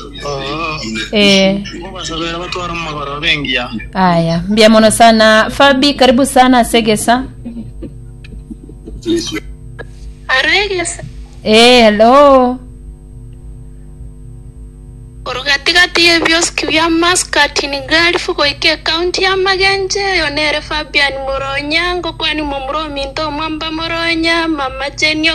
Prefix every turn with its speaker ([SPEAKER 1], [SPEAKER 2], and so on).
[SPEAKER 1] Basabera batwara magara bengia.
[SPEAKER 2] Aya, mbiamono sana. Fabi, karibu sana Segesa.
[SPEAKER 3] Aregesa.
[SPEAKER 2] Hello.
[SPEAKER 3] Orugatigati ebyoski bya Mascot ni gali fuko ike county ya Magenje yonere Fabian Muronyango kwani mumuro minto mwamba Muronya mama Jenyo